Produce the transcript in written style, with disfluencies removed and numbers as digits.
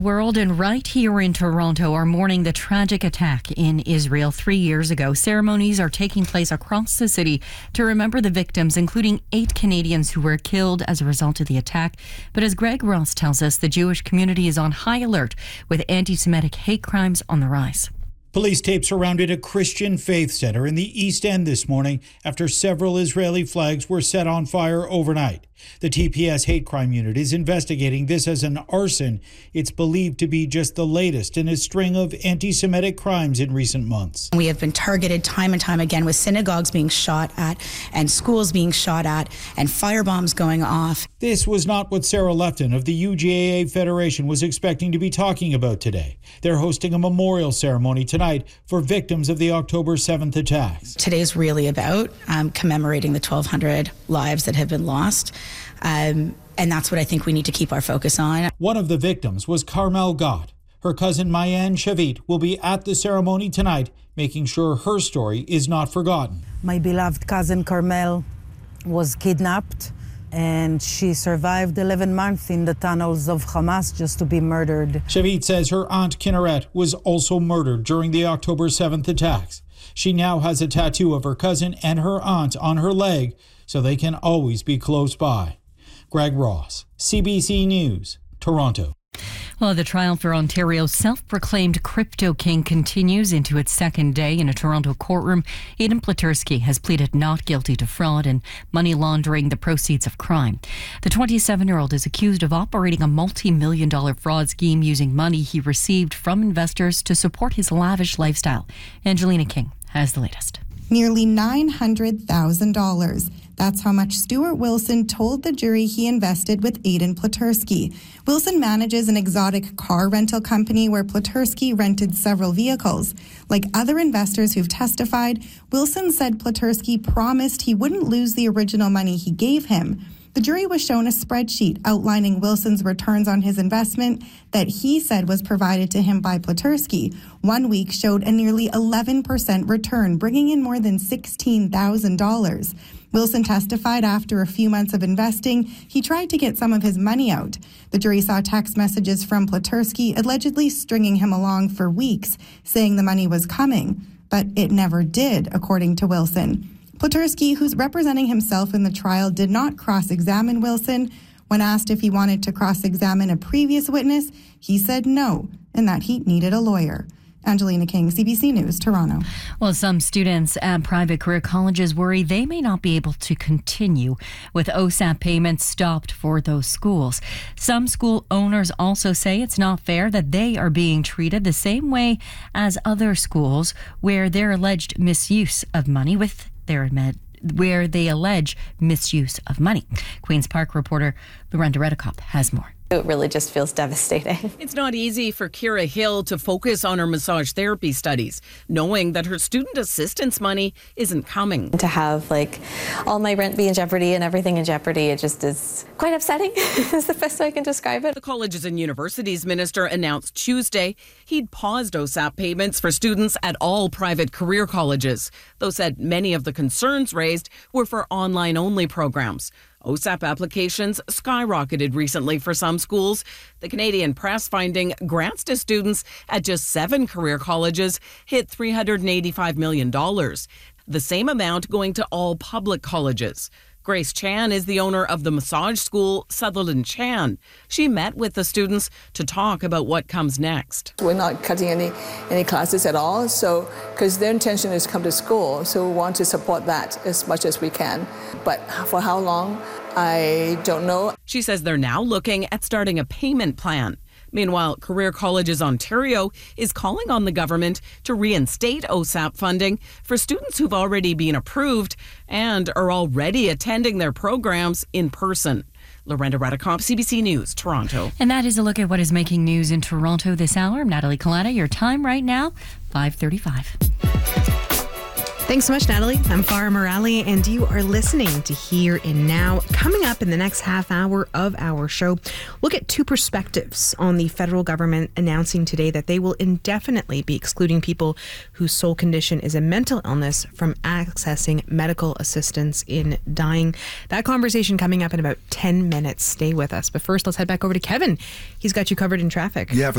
World and right here in Toronto are mourning the tragic attack in Israel 3 years ago. Ceremonies are taking place across the city to remember the victims, including 8 Canadians who were killed as a result of the attack. But as Greg Ross tells us, the Jewish community is on high alert with anti-Semitic hate crimes on the rise. Police tape surrounded a Christian faith center in the East End this morning after several Israeli flags were set on fire overnight. The TPS hate crime unit is investigating this as an arson. It's believed to be just the latest in a string of anti-Semitic crimes in recent months. We have been targeted time and time again with synagogues being shot at and schools being shot at and firebombs going off. This was not what Sarah Lefton of the UJAA Federation was expecting to be talking about today. They're hosting a memorial ceremony tonight for victims of the October 7th attacks. Today's really about commemorating the 1,200 lives that have been lost. And that's what I think we need to keep our focus on. One of the victims was Carmel Gott. Her cousin Mayan Shavit will be at the ceremony tonight, making sure her story is not forgotten. My beloved cousin Carmel was kidnapped, and she survived 11 months in the tunnels of Hamas just to be murdered. Shavit says her aunt Kinneret was also murdered during the October 7th attacks. She now has a tattoo of her cousin and her aunt on her leg, so they can always be close by. Greg Ross, CBC News, Toronto. Well, the trial for Ontario's self-proclaimed crypto king continues into its second day in a Toronto courtroom. Aidan Platursky has pleaded not guilty to fraud and money laundering the proceeds of crime. The 27-year-old is accused of operating a multi-million-dollar fraud scheme using money he received from investors to support his lavish lifestyle. Angelina King has the latest. Nearly $900,000. That's how much Stuart Wilson told the jury he invested with Aidan Platursky. Wilson manages an exotic car rental company where Platursky rented several vehicles. Like other investors who've testified, Wilson said Platursky promised he wouldn't lose the original money he gave him. The jury was shown a spreadsheet outlining Wilson's returns on his investment that he said was provided to him by Platursky. 1 week showed a nearly 11% return, bringing in more than $16,000. Wilson testified after a few months of investing, he tried to get some of his money out. The jury saw text messages from Platursky allegedly stringing him along for weeks, saying the money was coming. But it never did, according to Wilson. Platursky, who's representing himself in the trial, did not cross-examine Wilson. When asked if he wanted to cross-examine a previous witness, he said no, and that he needed a lawyer. Angelina King, CBC News, Toronto. Well, some students at private career colleges worry they may not be able to continue with OSAP payments stopped for those schools. Some school owners also say it's not fair that they are being treated the same way as other schools where their alleged misuse of money where they allege misuse of money. Queen's Park reporter Lorenda Redekop has more. It really just feels devastating. It's not easy for Kira Hill to focus on her massage therapy studies, knowing that her student assistance money isn't coming. To have all my rent be in jeopardy and everything in jeopardy, it just is quite upsetting, is the best way I can describe it. The Colleges and Universities Minister announced Tuesday he'd paused OSAP payments for students at all private career colleges, though said many of the concerns raised were for online-only programs. OSAP applications skyrocketed recently for some schools. The Canadian Press finding grants to students at just 7 career colleges hit $385 million, the same amount going to all public colleges. Grace Chan is the owner of the massage school Sutherland Chan. She met with the students to talk about what comes next. We're not cutting any classes at all, so because their intention is to come to school, so we want to support that as much as we can. But for how long, I don't know. She says they're now looking at starting a payment plan. Meanwhile, Career Colleges Ontario is calling on the government to reinstate OSAP funding for students who've already been approved and are already attending their programs in person. Lorenda Redekop, CBC News, Toronto. And that is a look at what is making news in Toronto this hour. I'm Natalie Collada. Your time right now, 5:35. Thanks so much, Natalie. I'm Farah Morali, and you are listening to Here and Now. Coming up in the next half hour of our show, look at 2 perspectives on the federal government announcing today that they will indefinitely be excluding people whose sole condition is a mental illness from accessing medical assistance in dying. That conversation coming up in about 10 minutes. Stay with us. But first, let's head back over to Kevin. He's got you covered in traffic. Yeah,